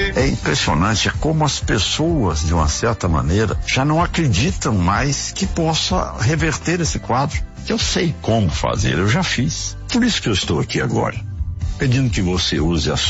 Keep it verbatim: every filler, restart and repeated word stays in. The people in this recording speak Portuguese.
É impressionante como as pessoas, de uma certa maneira, já não acreditam mais que possa reverter esse quadro. Eu sei como fazer, eu já fiz. Por isso que eu estou aqui agora, pedindo que você use a